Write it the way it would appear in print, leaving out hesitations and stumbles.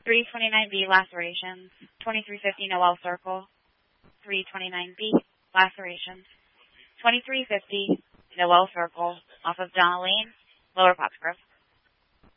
329B, lacerations. 2350 Noel Circle. 329B, lacerations. 2350 Noel Circle, off of Donna Lane, Lower Pottsgrove.